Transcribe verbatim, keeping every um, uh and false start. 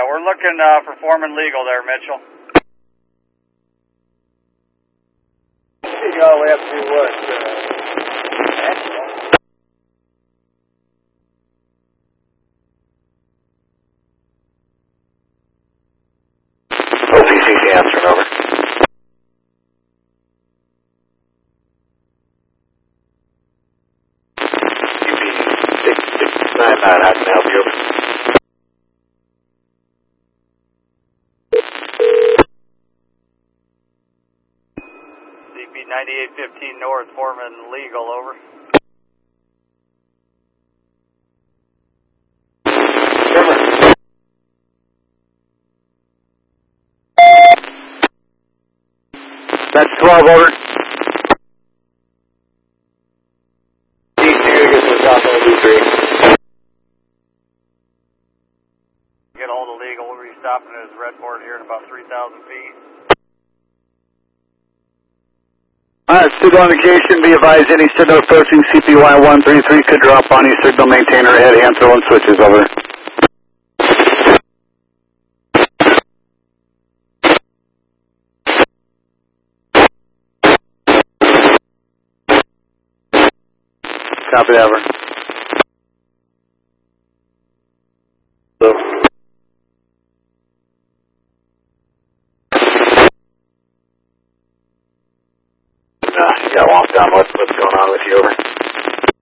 we're looking uh, for foreman legal there, Mitchell. You all have to do what? Uh, O P C C answer, over. U P six six nine nine, how can I help you? C P ninety-eight fifteen North, foreman legal, over. That's twelve, over. D two, get to the top of D three. Get a hold of legal. We'll be stopping at his red board here in about three thousand feet. Alright, signal indication, be advised any signal approaching C P Y one three three could drop on you. Signal maintainer ahead, hand throw and switches, over. Copy that, over. So. Uh, you got locked down. What's, what's going on with you, over?